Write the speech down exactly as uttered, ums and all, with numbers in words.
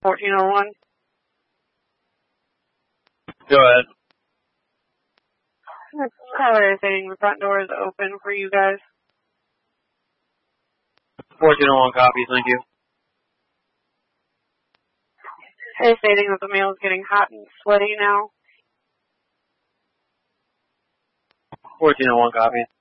fourteen oh one. Go ahead. Caller saying the front door is open for you guys. fourteen oh one copies, thank you. Hey, stating that the mail is getting hot and sweaty now. fourteen oh one copies.